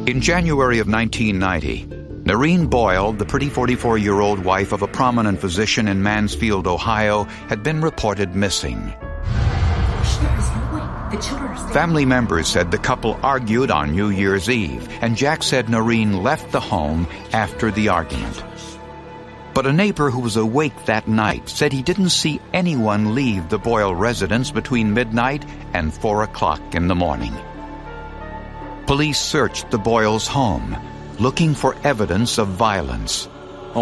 In January of 1990, Noreen Boyle, the pretty 44-year-old wife of a prominent physician in Mansfield, Ohio, had been reported missing. Family members said the couple argued on New Year's Eve, and Jack said Noreen left the home after the argument. But a neighbor who was awake that night said he didn't see anyone leave the Boyle residence between midnight and 4 o'clock in the morning. Police searched the Boyles' home, looking for evidence of violence.